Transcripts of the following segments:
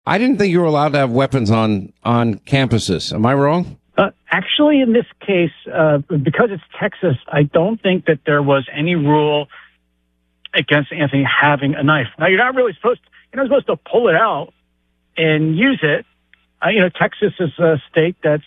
I didn't think you were allowed to have weapons on campuses. Am I wrong? Actually, in this case, because it's Texas, I don't think that there was any rule against Anthony having a knife. Now, you're not supposed to pull it out and use it. Texas is a state that's,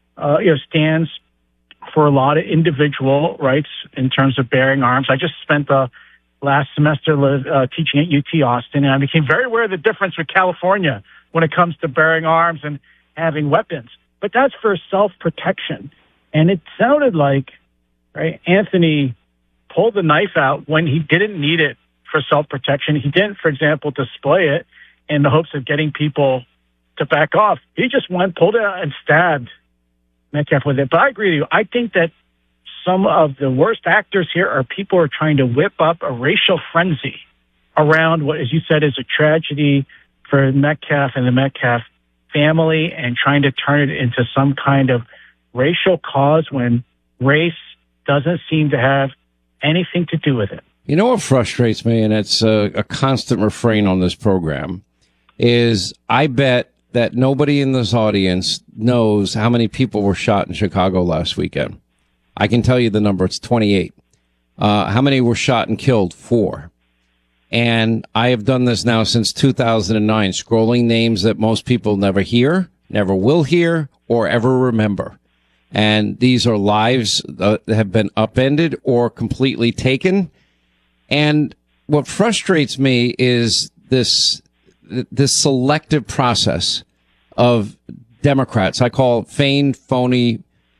stands for a lot of individual rights in terms of bearing arms. I just spent the last semester teaching at UT Austin, and I became very aware of the difference with California when it comes to bearing arms and having weapons. But that's for self-protection. And it sounded like, right, Anthony pulled the knife out when he didn't need it for self-protection. He didn't, for example, display it in the hopes of getting people to back off. He just pulled it out and stabbed Metcalf with it. But I agree with you. I think that some of the worst actors here are people who are trying to whip up a racial frenzy around what, as you said, is a tragedy for Metcalf and the Metcalf family, and trying to turn it into some kind of racial cause when race doesn't seem to have anything to do with it. You know what frustrates me, and it's a constant refrain on this program, is I bet that nobody in this audience knows how many people were shot in Chicago last weekend. I can tell you the number. It's 28. How many were shot and killed? 4. And I have done this now since 2009, scrolling names that most people never hear, never will hear, or ever remember. And these are lives that have been upended or completely taken. And what frustrates me is this selective process of Democrats. I call it feigned, phony,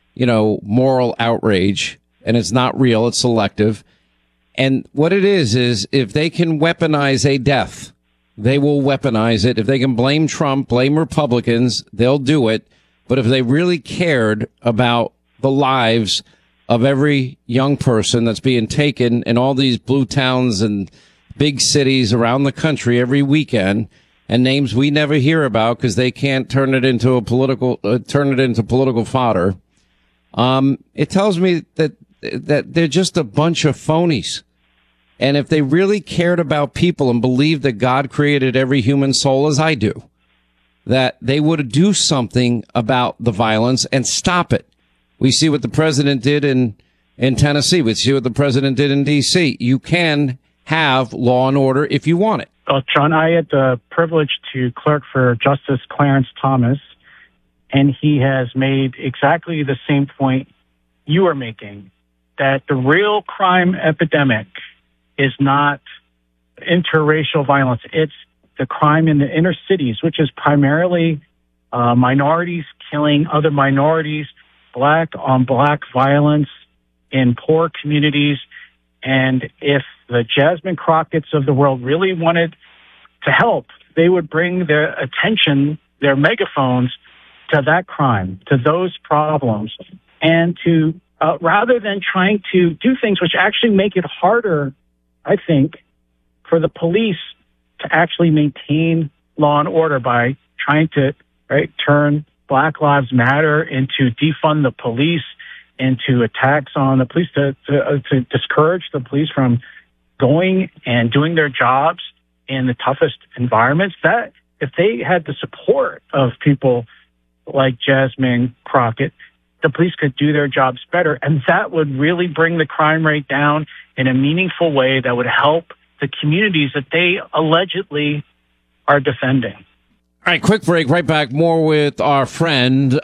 moral outrage. And it's not real. It's selective. And what it is if they can weaponize a death, they will weaponize it. If they can blame Trump, blame Republicans, they'll do it. But if they really cared about the lives of every young person that's being taken in all these blue towns and big cities around the country every weekend, and names we never hear about because they can't turn it into political fodder, it tells me that they're just a bunch of phonies. And if they really cared about people and believed that God created every human soul as I do, that they would do something about the violence and stop it. We see what the president did in Tennessee. We see what the president did in D.C. You can have law and order if you want it. Well, John, I had the privilege to clerk for Justice Clarence Thomas, and he has made exactly the same point you are making, that the real crime epidemic is not interracial violence. It's the crime in the inner cities, which is primarily minorities killing other minorities, black on black violence in poor communities. And if the Jasmine Crockett's of the world really wanted to help, they would bring their attention, their megaphones, to that crime, to those problems, and to rather than trying to do things which actually make it harder, I think, for the police to actually maintain law and order by trying to turn Black Lives Matter into defund the police, into attacks on the police, to discourage the police from going and doing their jobs in the toughest environments. That if they had the support of people like Jasmine Crockett, the police could do their jobs better. And that would really bring the crime rate down in a meaningful way that would help the communities that they allegedly are defending. All right, quick break. Right back. More with our friend,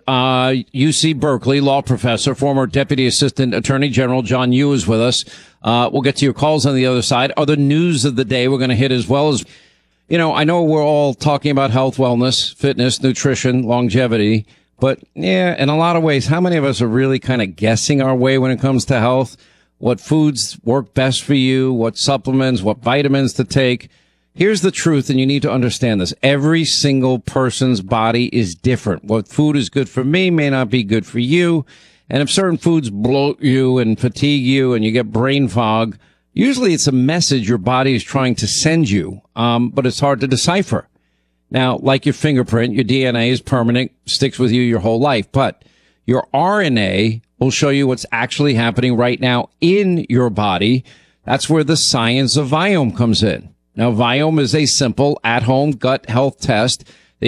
UC Berkeley law professor, former Deputy Assistant Attorney General John Yoo is with us. We'll get to your calls on the other side. Other news of the day we're going to hit, as well as, I know we're all talking about health, wellness, fitness, nutrition, longevity. But yeah, in a lot of ways, how many of us are really kind of guessing our way when it comes to health? What foods work best for you? What supplements? What vitamins to take? Here's the truth, and you need to understand this. Every single person's body is different. What food is good for me may not be good for you. And if certain foods bloat you and fatigue you and you get brain fog, usually it's a message your body is trying to send you, but it's hard to decipher. Now, like your fingerprint, your DNA is permanent, sticks with you your whole life, but your RNA will show you what's actually happening right now in your body. That's where the science of Viome comes in. Now, Viome is a simple at-home gut health test